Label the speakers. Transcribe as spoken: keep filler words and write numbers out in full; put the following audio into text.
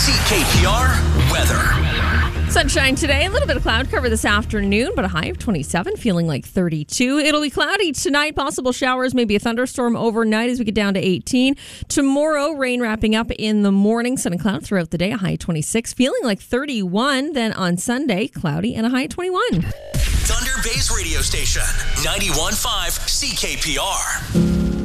Speaker 1: C K P R weather.
Speaker 2: Sunshine today, a little bit of cloud cover this afternoon, but a high of twenty-seven, feeling like thirty-two. It'll be cloudy tonight, possible showers, maybe a thunderstorm overnight as we get down to eighteen. Tomorrow, rain wrapping up in the morning, sun and cloud throughout the day, a high of twenty-six, feeling like thirty-one. Then on Sunday, cloudy and a high of twenty-one.
Speaker 1: Thunder Bay's radio station, ninety-one point five C K P R.